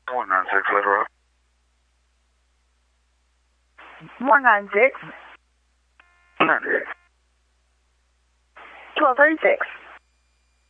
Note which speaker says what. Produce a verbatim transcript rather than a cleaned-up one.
Speaker 1: one nine six, Little Rock.
Speaker 2: one nine six.
Speaker 1: ninety-six.
Speaker 2: twelve thirty-six.